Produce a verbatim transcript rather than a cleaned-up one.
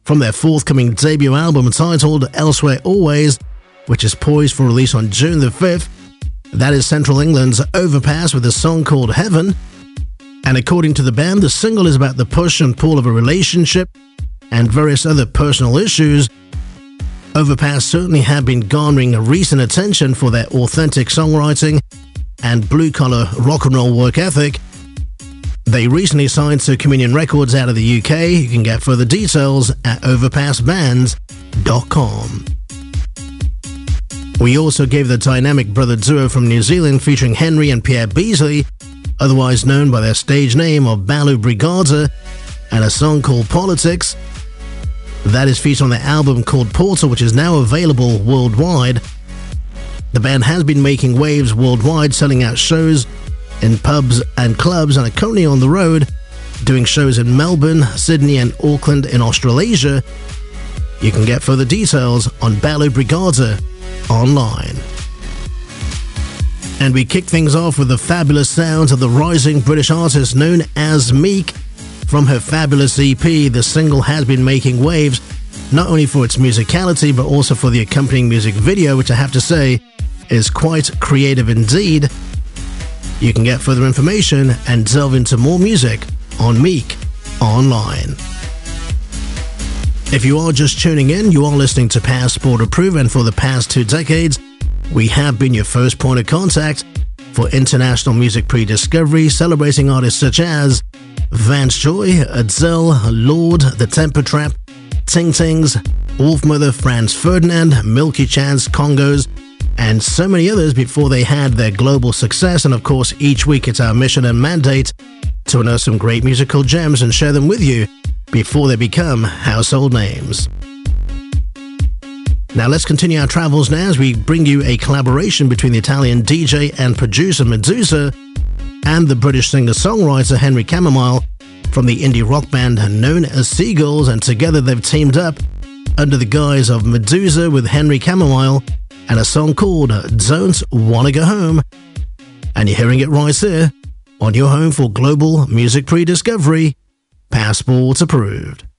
from their forthcoming debut album titled Elsewhere Always, which is poised for release on June the fifth. That is Central England's Overpass with a song called Heaven. And according to the band, the single is about the push and pull of a relationship and various other personal issues. Overpass certainly have been garnering recent attention for their authentic songwriting and blue-collar rock and roll work ethic. They recently signed to Communion Records out of the U K. You can get further details at overpass bands dot com. We also gave the dynamic brother duo from New Zealand featuring Henry and Pierre Beasley, otherwise known by their stage name of Balu Brigada, and a song called Politics. That is featured on the album called Portal, which is now available worldwide. The band has been making waves worldwide, selling out shows in pubs and clubs, and are currently on the road, doing shows in Melbourne, Sydney and Auckland in Australasia. You can get further details on Balu Brigada online. And we kick things off with the fabulous sounds of the rising British artist known as Meek. From her fabulous E P, the single has been making waves, not only for its musicality, but also for the accompanying music video, which I have to say is quite creative indeed. You can get further information and delve into more music on Meek online. If you are just tuning in, you are listening to Passport Approved, and for the past two decades, we have been your first point of contact for international music pre-discovery, celebrating artists such as Vance Joy, Adele, Lord, The Temper Trap, Ting Tings, Wolfmother, Franz Ferdinand, Milky Chance, Congos, and so many others before they had their global success. And of course, each week it's our mission and mandate to unearth some great musical gems and share them with you before they become household names. Now let's continue our travels now as we bring you a collaboration between the Italian D J and producer Medusa and the British singer-songwriter Henry Camomile from the indie rock band known as Seagulls, and together they've teamed up under the guise of Medusa with Henry Camomile and a song called Don't Wanna Go Home. And you're hearing it right here on your home for global music pre-discovery, Passport Approved.